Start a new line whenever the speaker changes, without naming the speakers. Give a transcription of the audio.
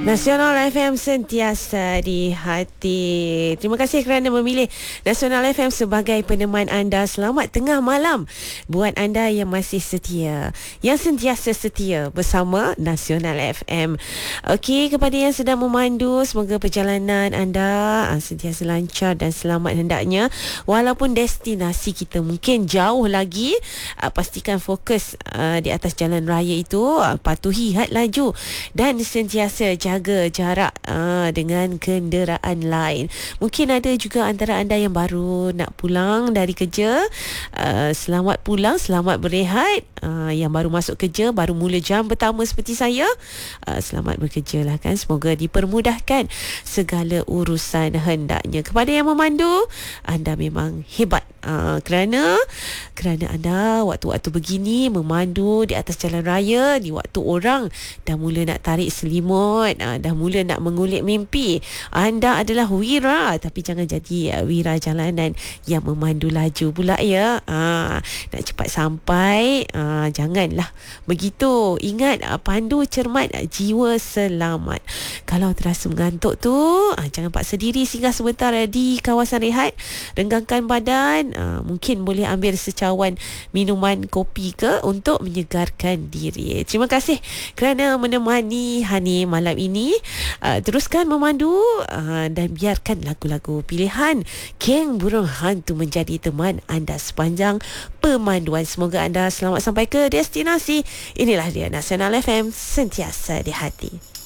Nasional FM sentiasa di hati. Terima kasih kerana memilih Nasional FM sebagai peneman anda. Selamat tengah malam buat anda yang masih setia, yang sentiasa setia bersama Nasional FM. Okey, kepada yang sedang memandu, semoga perjalanan anda sentiasa lancar dan selamat hendaknya. Walaupun destinasi kita mungkin jauh lagi, pastikan fokus di atas jalan raya itu, patuhi had laju dan sentiasa jaga jarak dengan kenderaan lain. Mungkin ada juga antara anda yang baru nak pulang dari kerja. Selamat pulang, selamat berehat. Yang baru masuk kerja, baru mula jam pertama seperti saya, selamat bekerja lah kan. Semoga dipermudahkan segala urusan hendaknya. Kepada yang memandu, anda memang hebat, kerana anda waktu-waktu begini memandu di atas jalan raya, di waktu orang dah mula nak tarik selimut, dah mula nak mengulik mimpi. Anda adalah wira, tapi jangan jadi wira jalanan yang memandu laju pula ya. Nak cepat sampai, janganlah begitu. Ingat, pandu cermat, jiwa selamat. Kalau terasa mengantuk tu, jangan paksa diri, singgah sebentar di kawasan rehat, renggangkan badan. Mungkin boleh ambil secawan minuman kopi ke untuk menyegarkan diri. Terima kasih kerana menemani Hani malam ini. Teruskan memandu dan biarkan lagu-lagu pilihan King Burung Hantu menjadi teman anda sepanjang pemanduan. Semoga anda selamat sampai ke destinasi. Inilah dia Nasional FM, sentiasa di hati.